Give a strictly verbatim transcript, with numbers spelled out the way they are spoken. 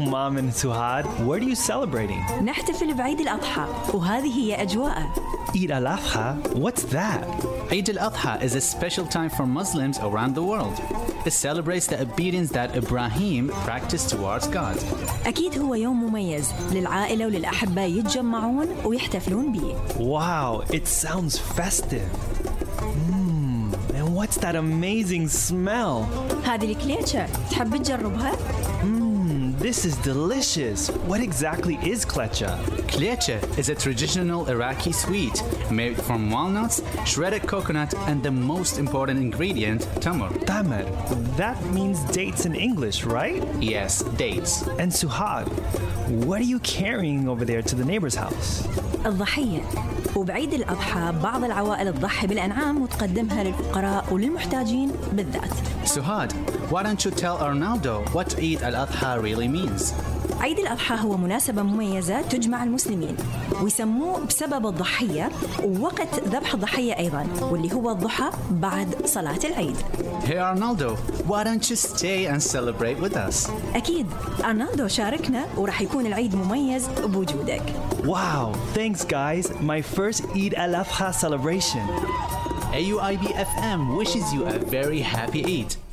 Mom and Suhad. What are you celebrating? نحتفل بعيد الأضحى وهذه هي أجواءه. Eid al-Adha? What's that? Eid al-Adha is a special time for Muslims around the world. It celebrates the obedience that Ibrahim practiced towards God. أكيد هو يوم مميز للعائلة وللأحباء يتجمعون ويحتفلون به. Wow, it sounds festive. Mmm, and what's that amazing smell? هذه الكليتشة تحب تجربها؟ Mmm, this is delicious. What exactly is klecha? Klecha is a traditional Iraqi sweet made from walnuts, shredded coconut, and the most important ingredient, tamar. Tamar. That means dates in English, right? Yes, dates. And Suhad, what are you carrying over there to the neighbor's house? الضحية. وبعيد الأضحى بعض العوائل تضحي بالأنعام وتقدمها للفقراء وللمحتاجين بالذات. Suhad, why don't you tell Arnaldo what Eid al-Adha really means? عيد الأضحى هو مناسبة مميزة تجمع المسلمين ويسموه بسبب الضحية ووقت ذبح الضحية أيضا واللي هو الضحى بعد صلاة العيد. Hey Arnaldo, why don't you stay and celebrate with us? أكيد أرنالدو شاركنا ورح يكون العيد مميز بوجودك. Wow, thanks guys. My first Eid al-Adha celebration. A U I B F M wishes you a very happy Eid.